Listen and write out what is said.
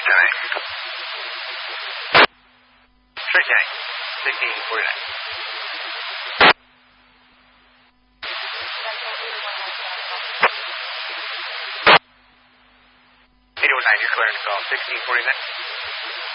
Straight tank, 1649. 809, you're clearing the call, 1649.